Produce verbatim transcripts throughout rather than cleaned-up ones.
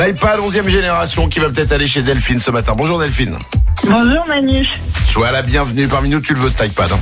L'iPad onzième génération qui va peut-être aller chez Delphine ce matin. Bonjour Delphine. Bonjour Manu. Sois la bienvenue parmi nous, tu le veux cet iPad. Hein.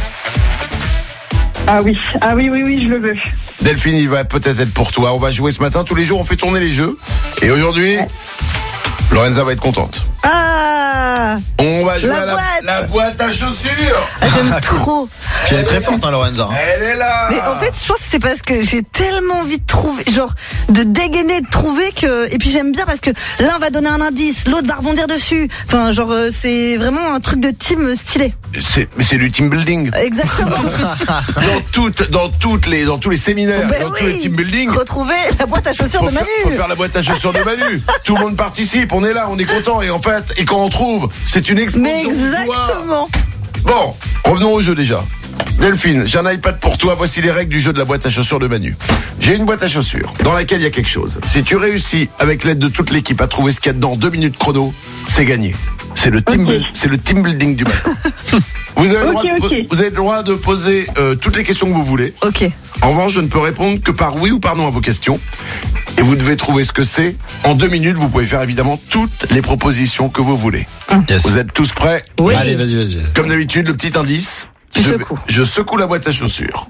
Ah oui, ah oui, oui, oui, je le veux. Delphine, il va peut-être être pour toi. On va jouer ce matin. Tous les jours, on fait tourner les jeux. Et aujourd'hui, ouais. Lorenza va être contente. Ah, on va jouer la à la boîte. la boîte à chaussures. Ah, j'aime trop. Tu es très forte, hein, Lorenza. Elle est là. Mais en fait, je pense que c'est parce que j'ai tellement envie de trouver, genre, de dégainer, de trouver que, et puis j'aime bien parce que l'un va donner un indice, l'autre va rebondir dessus. Enfin, genre, c'est vraiment un truc de team stylé. C'est, mais c'est du team building. Exactement. dans toutes, dans toutes les, dans tous les séminaires, ben dans oui. tous les team building. Retrouver la boîte à chaussures faut de Manu. Faire, faut faire la boîte à chaussures de Manu. Tout le monde participe, on est là, on est content. Et en fait, et quand on trouve, c'est une explosion. Mais exactement. Bon, revenons au jeu déjà. Delphine, j'ai un iPad pour toi. Voici les règles du jeu de la boîte à chaussures de Manu. J'ai une boîte à chaussures dans laquelle il y a quelque chose. Si tu réussis, avec l'aide de toute l'équipe, à trouver ce qu'il y a dedans, deux minutes chrono, c'est gagné. C'est le team, okay. c'est le team building du matin. Vous avez, okay, le droit de, okay. vous avez le droit de poser euh, toutes les questions que vous voulez. Ok. En revanche, je ne peux répondre que par oui ou par non à vos questions. Et vous devez trouver ce que c'est. En deux minutes, vous pouvez faire évidemment toutes les propositions que vous voulez. Yes. Vous êtes tous prêts? Oui. Allez, vas-y, vas-y. Comme d'habitude, le petit indice. Tu je, secoues. je secoue la boîte à chaussures.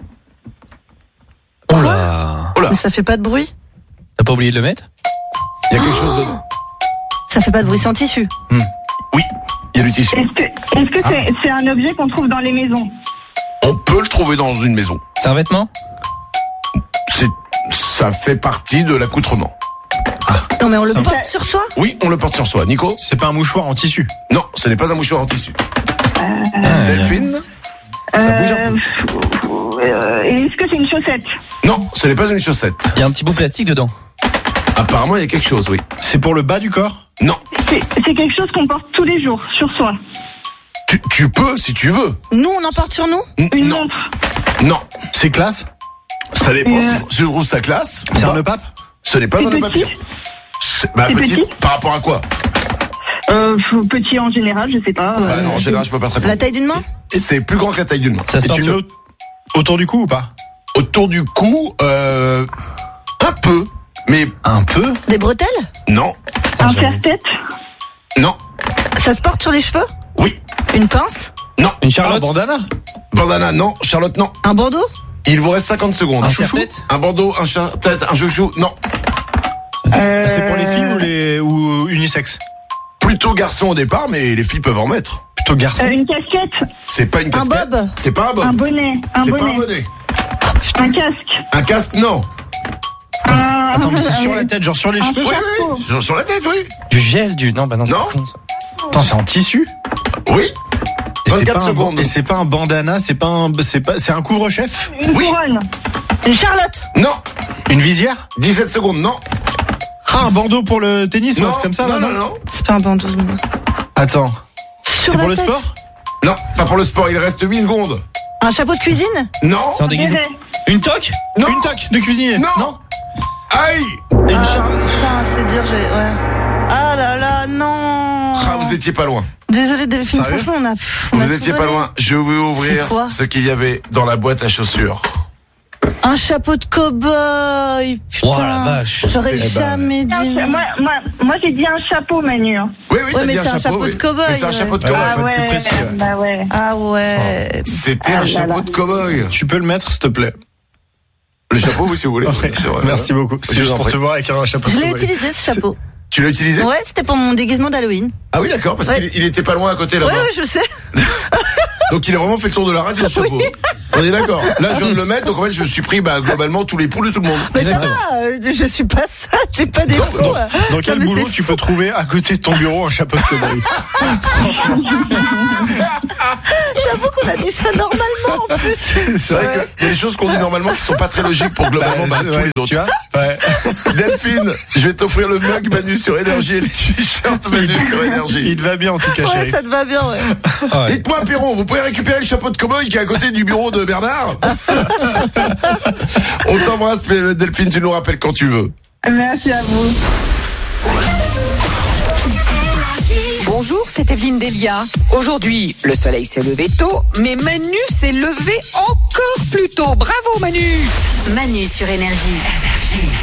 Oh là. Oh là, Mais ça fait pas de bruit? T'as pas oublié de le mettre? il y a quelque chose dedans. Ça fait pas de bruit sans tissu? Oui, il y a du tissu. Est-ce que, est-ce que c'est, c'est un objet qu'on trouve dans les maisons? On peut le trouver dans une maison. C'est un vêtement? C'est, ça fait partie de l'accoutrement. Non mais on le Ça- porte sur soi? Oui, on le porte sur soi. Nico? C'est pas un mouchoir en tissu. Non, ce n'est pas un mouchoir en tissu. Ah, Delphine? Ça bouge un peu. Euh, est-ce que c'est une chaussette? Non, ce n'est pas une chaussette. il y a un petit bout plastique dedans. Apparemment, il y a quelque chose, oui. C'est pour le bas du corps? Non. C'est, c'est quelque chose qu'on porte tous les jours sur soi. Tu, tu peux, si tu veux. Nous on en porte sur nous? N- Une non. montre. Non. C'est classe? Ça dépend Euh. si, si je trouve sa classe. C'est ou un pas. nœud pape? Ce n'est pas C'est un nœud petit papillon. C'est, bah, C'est petit, petit par rapport à quoi? Euh, petit en général, je sais pas. Bah non, en général, je peux pas te répondre. La taille d'une main? C'est plus grand que la taille d'une main. Ça se Et porte tu sur... le mets au- autour du cou ou pas? Autour du cou, euh, un peu. Mais Un peu? Des bretelles? non, Un j'avoue. serre-tête. non, Ça se porte sur les cheveux? oui, Une pince? non. Une Un charlotte? bandana? Bandana, non. Charlotte, non. Un bandeau? Il vous reste cinquante secondes. Un chouchou. serre-tête? Un bandeau, un serre-tête, un chouchou, non. Euh, C'est pour les filles ou les ou unisexe? Plutôt garçon au départ, mais les filles peuvent en mettre. Plutôt garçon. euh, une casquette. C'est pas une Un casquette. bob. C'est pas un bob. Un bonnet. Un C'est pas bonnet. un bonnet. Un casque. Un casque, non. Un- Attends, mais c'est sur la tête, genre sur les Un cheveux? Oui, chapeau. oui. Sur, sur la tête, oui. Du gel, du... Non, bah non, c'est Non. con, ça. Attends, c'est en tissu? Oui. Et c'est vingt-quatre pas un, secondes. et c'est pas un bandana, c'est pas un, c'est pas, c'est un couvre-chef? Une Oui. couronne. Une Charlotte? Non. Une visière? dix-sept secondes, non. Ah, un bandeau pour le tennis, ou un Non, truc comme ça, non, là, non, non. C'est pas un bandeau. Attends. Sur C'est la pour le tête. sport? Non, pas pour le sport, il reste huit secondes. Un chapeau de cuisine? Non. C'est un déguisement. Béret. Une toque? Non. Une toque de cuisinier? Non. Aïe. Une Charlotte. Putain, c'est dur, j'ai. Ouais. Ah là là, non. Ah, vous étiez pas loin. Désolé Delphine, Sérieux franchement, on a. on a Vous tout étiez pas donné. loin. Je vais ouvrir C'est quoi ce qu'il y avait dans la boîte à chaussures. Un chapeau de cow-boy. Putain. Oh la vache. J'aurais C'est- jamais dit. Un cha- Moi, moi, moi j'ai dit un chapeau, Manu. hein. Oui, oui, Ouais, t'as mais dit c'est un chapeau oui. de cow-boy, Mais c'est un ouais. chapeau de Ouais, cow-boy. Ah faut être ouais, plus précis, ouais. bah ouais. Ah ouais. C'était Ah un là chapeau là. de cow-boy. Tu peux le mettre, s'il te plaît? Le chapeau, oui, si vous voulez. Ouais, C'est vrai. merci beaucoup. Je C'est vous juste en pour prie. te voir avec un chapeau de Je l'ai cow-boy. utilisé ce chapeau. Tu l'as utilisé? Ouais, c'était pour mon déguisement d'Halloween. Ah oui, d'accord, parce Ouais. qu'il il était pas loin à côté Ouais, là-bas. ouais, je sais. Donc il a vraiment fait le tour de la radio, ce chapeau. On est d'accord. Là, je viens de le mettre, donc en fait, je me suis pris, bah, globalement, tous les pouls de tout le monde. Mais ça Exactement. va, euh, je suis pas ça, j'ai pas des fous. Dans, euh. dans quel Non, mais boulot c'est tu fou. peux trouver à côté de ton bureau un chapeau de cow-boy? J'avoue qu'on a dit ça normalement en plus. C'est vrai qu'il y a des choses qu'on dit normalement qui sont pas très logiques pour globalement bah, tous Ouais, les tu autres. vois? Ouais. Delphine, je vais t'offrir le mug Manu sur Énergie et les t-shirts Manu sur Énergie. Il te va bien en tout cas, Ouais, chérie. ça te va bien, ouais. Ah ouais. Dites-moi, Pierrot, vous pouvez récupérer le chapeau de cow-boy qui est à côté du bureau de Bernard? On t'embrasse, Delphine, tu nous rappelles quand tu veux. Merci à vous. Bonjour, c'est Evelyne Delia. Aujourd'hui, le soleil s'est levé tôt, mais Manu s'est levé encore plus tôt. Bravo Manu! Manu sur Énergie.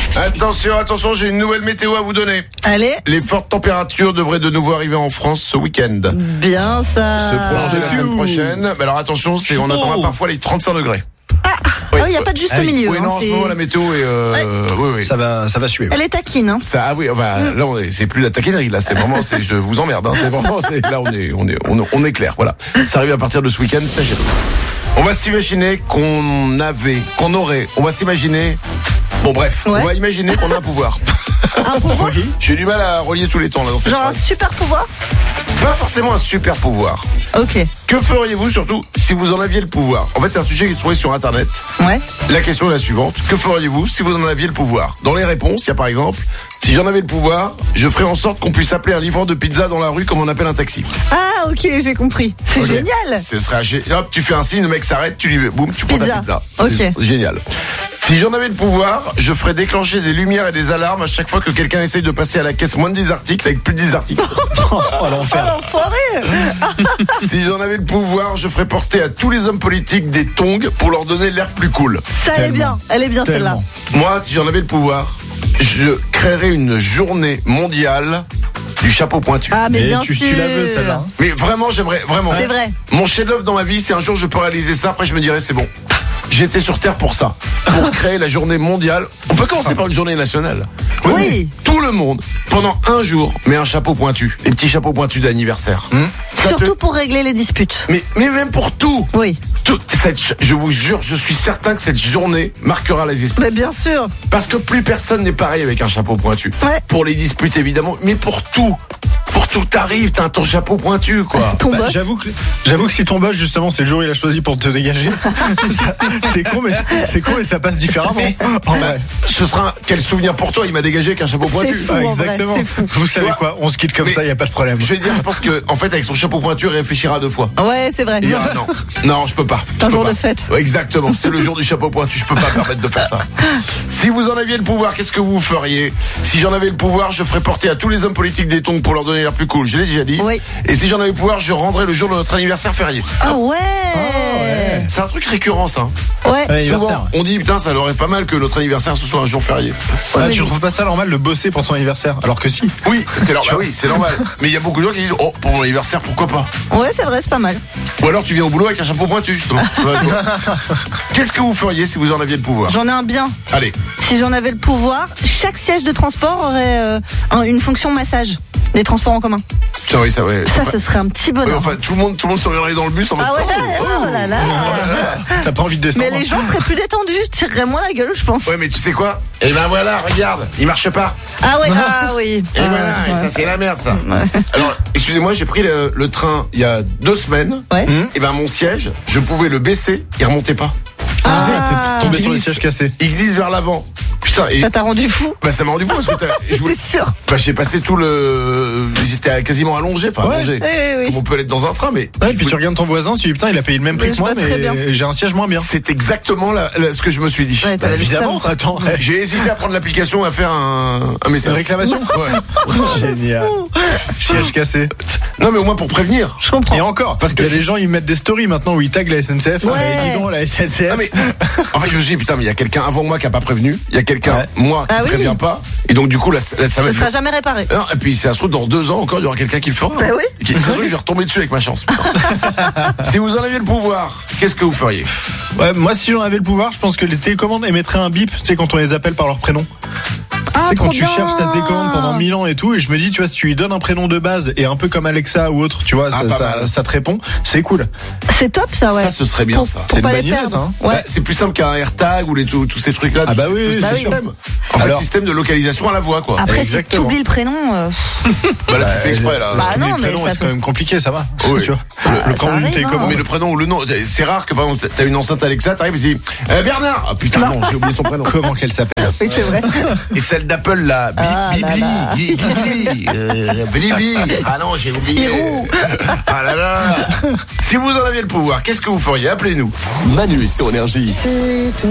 Attention, attention, j'ai une nouvelle météo à vous donner. Allez, Les fortes températures devraient de nouveau arriver en France ce week-end. bien ça. Se prolonger la semaine prochaine. Mais alors attention, c'est, on attendra parfois les trente-cinq degrés. Oh, il n'y a pas de juste Ah oui. milieu. Oui, hein, non, en ce c'est- moment, la météo est, euh, oui, oui. Ça va, ça va suer. Elle est taquine. Hein. Ça, ah oui, bah, là, on est, c'est plus la taquinerie, là, c'est vraiment, c'est, je vous emmerde, hein, c'est vraiment, c'est, là, on est, on est, on, on est clair, voilà. Ça arrive à partir de ce week-end, sachez-le. On va s'imaginer qu'on avait, qu'on aurait, on va s'imaginer, bon, bref, Ouais. on va imaginer qu'on a un pouvoir. Un pouvoir, J'ai du mal à relier tous les temps, là, dans cette genre un phrase. super pouvoir. Pas forcément un super pouvoir. Ok, Que feriez-vous, surtout, si vous en aviez le pouvoir? En fait, c'est un sujet qui est trouvé sur Internet. ouais. La question est la suivante. Que feriez-vous si vous en aviez le pouvoir? Dans les réponses, il y a par exemple, si j'en avais le pouvoir, je ferais en sorte qu'on puisse appeler un livreur de pizza dans la rue comme on appelle un taxi. Ah, ok, j'ai compris. C'est Ok. génial. Ce serait gé- hop, tu fais un signe, le mec s'arrête, tu lui boum, tu prends ta Pizza. pizza. Ok. C'est génial. Si j'en avais le pouvoir, je ferais déclencher des lumières et des alarmes à chaque fois que quelqu'un essaye de passer à la caisse moins de dix articles avec plus de dix articles. Oh, Oh, l'enfer. l'enfoiré. Si j'en avais le pouvoir, je ferais porter à tous les hommes politiques des tongs pour leur donner l'air plus cool. Ça, elle est Tellement. bien. Elle est bien celle-là. Tellement. Moi, si j'en avais le pouvoir, je créerais une journée mondiale du chapeau pointu. Ah, mais Et bien tu, sûr. tu la veux, celle-là. hein. Mais vraiment, j'aimerais, vraiment. C'est vrai. Mon chef-d'œuvre dans ma vie, si un jour je peux réaliser ça, après je me dirais c'est bon. J'étais sur Terre pour ça, pour créer la journée mondiale. On peut commencer par une journée nationale. Oui. Tout le monde, pendant un jour, met un chapeau pointu. Les petits chapeaux pointus d'anniversaire. Ça te- Surtout pour régler les disputes. Mais, mais même pour tout. Oui. Tout- cette, ch- je vous jure, je suis certain que cette journée marquera les esprits. Mais bien sûr. Parce que plus personne n'est pareil avec un chapeau pointu. Ouais. Pour les disputes évidemment, mais pour tout. Pour tout t'arrive, t'as ton chapeau pointu quoi. Ton Bah, boss. j'avoue que j'avoue que si ton boss justement c'est le jour où il a choisi pour te dégager, ça- c'est con mais c'est con mais ça passe différemment. En vrai. Ce sera un- quel souvenir pour toi, il m'a dégagé avec un chapeau C'est pointu. fou. Ah, en vrai, exactement. c'est fou. Vous savez quoi, on se quitte comme Mais- ça, y a pas de problème. Je vais dire, je pense que en fait avec son chapeau pointu, il réfléchira deux fois. Ouais, c'est vrai. Il dira non, non, je peux pas. C'est un Je peux jour pas. de fête. Ouais, exactement, c'est le jour du chapeau pointu, je peux pas me permettre de faire ça. Si vous en aviez le pouvoir, qu'est-ce que vous feriez? Si j'en avais le pouvoir, je ferais porter à tous les hommes politiques des tongs pour leur donner l'air plus cool. Je l'ai déjà dit. Oui. Et si j'en avais le pouvoir, je rendrais le jour de notre anniversaire férié. Ah ouais. C'est un truc récurrent ça. Ouais. Anniversaire. Souvent, on dit putain, ça leur est pas mal que notre anniversaire ce soit un jour férié. Ah, mais- tu trouves pas ça normal de bosser pour son anniversaire? Alors que si. Oui, c'est normal. Oui, c'est normal. Mais il y a beaucoup de gens qui disent oh pour mon anniversaire pourquoi pas. Ouais, c'est vrai, c'est pas mal. Ou alors tu viens au boulot avec un chapeau pointu justement. Ouais, toi. Qu'est-ce que vous feriez si vous en aviez le pouvoir? J'en ai un bien. Allez. Si j'en avais le pouvoir, chaque siège de transport aurait euh, un- une fonction massage des transports en commun. Tiens, oui, ça, ouais. Ça, Enfin, ce serait un petit ouais, bonheur. enfin, tout le monde, tout le monde se regarderait dans le bus en mode. Ah ouais, oh, oh là là. T'as pas envie de descendre? Mais les gens seraient plus détendus, tireraient moins la gueule, je pense. Ouais, mais tu sais quoi? Et ben voilà, regarde, il marche pas. Ah ouais, ah oui. Et Ah, voilà, et ouais. ça c'est la merde ça. Alors, excusez-moi, j'ai pris le, le train il y a deux semaines. Ouais. Et ben mon siège, je pouvais le baisser, il remontait pas. Ah, T'es tombé sur le glisse. siège cassé. Il glisse vers l'avant. Putain, et ça t'a rendu fou. bah ça m'a rendu fou parce que t'as- je voulais- T'es sûr? bah, j'ai passé tout le, j'étais quasiment allongé, enfin Ouais. allongé. Eh oui. Comme on peut l'être dans un train, mais Ouais, puis tu regardes ton voisin, tu dis putain, il a payé le même prix Mais que je moi, vois très bien. mais j'ai un siège moins bien. c'est exactement la- la- ce que je me suis dit. Ouais, Bah, t'avais le évidemment, seum. attends. J'ai hésité à prendre l'application et à faire un, un Une message. réclamation? Ouais. Génial. Siège cassé. Non mais au moins pour prévenir. Je comprends. Et encore, parce que qu'il y a je- des gens, ils mettent des stories maintenant où ils taguent la S N C F. Ouais. Ah, dis donc, la S N C F. Ah mais en fait je me suis dit putain mais il y a quelqu'un avant moi qui a pas prévenu, il y a quelqu'un Ouais. moi qui Ah oui. prévient pas et donc du coup là, là, ça va Ce être sera jamais réparé. non, et puis ça se trouve dans deux ans encore il y aura quelqu'un qui le fera. Bah oui. Et qui, ça se trouve, je vais retomber dessus avec ma chance. putain. Si vous en aviez le pouvoir, qu'est-ce que vous feriez? Ouais, moi, si j'en avais le pouvoir, je pense que les télécommandes émettraient un bip, tu sais, quand on les appelle par leur prénom. Ah, Tu sais, quand trop tu bien. cherches ta télécommande pendant mille ans et tout, et je me dis, tu vois, si tu lui donnes un prénom de base et un peu comme Alexa ou autre, tu vois, Ah, ça, pas ça, mal. ça te répond, c'est cool. C'est top ça, ouais. Ça ce serait bien Pour- ça. pour C'est pas une les bonne idée, perdre. ça, hein. Ouais. Bah, c'est plus simple qu'un AirTag ou les, tous, tous ces trucs là. Ah bah oui, oui, Bah c'est oui. sûr. En fait Alors- système de localisation à la voix quoi. Après, Exactement. si tu oublies le prénom, euh, Bah là tu fais exprès là. Bah, Si tu mets non, le mais prénom, ça c'est peut- quand même compliqué, ça va. Oui. Tu vois. Ah, Le, le ça prénom d'une arrive, télécommande. Mais le prénom ou le nom, c'est rare que par exemple t'as une enceinte Alexa, t'arrives et tu dis eh, Bernard. Ah putain non, j'ai oublié son prénom. Comment qu'elle s'appelle? oui, c'est vrai. Et celle d'Apple là, Bi- Ah, Bibli, là, là. Bi- Bibli, euh, Blibli. Ah non, j'ai oublié. Ah là là. Si vous en aviez le pouvoir, qu'est-ce que vous feriez? Appelez-nous. Manu sur Énergie.